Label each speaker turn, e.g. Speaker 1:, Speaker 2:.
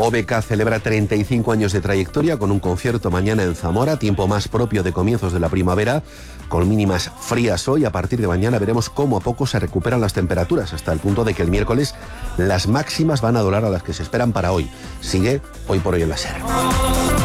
Speaker 1: OBK celebra 35 años de trayectoria con un concierto mañana en Zamora, tiempo más propio de comienzos de la primavera, con mínimas frías hoy. A partir de mañana veremos cómo a poco se recuperan las temperaturas, hasta el punto de que el miércoles las máximas van a doblar a las que se esperan para hoy. Sigue hoy por hoy en la SER.